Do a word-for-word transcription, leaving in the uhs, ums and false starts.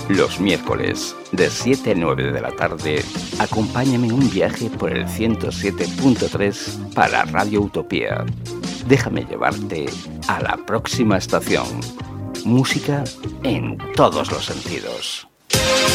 Los miércoles, de siete a nueve de la tarde, acompáñame un viaje por el ciento siete punto tres para Radio Utopía. Déjame llevarte a la próxima estación. Música en todos los sentidos.